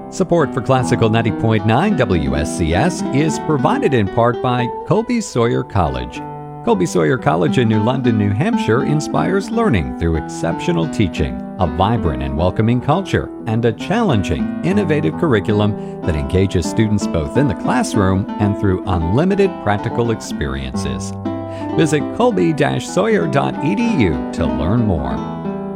Support for Classical 90.9 WSCS is provided in part by Colby Sawyer College. Colby Sawyer College in New London, New Hampshire inspires learning through exceptional teaching, a vibrant and welcoming culture, and a challenging, innovative curriculum that engages students both in the classroom and through unlimited practical experiences. Visit colby-sawyer.edu to learn more.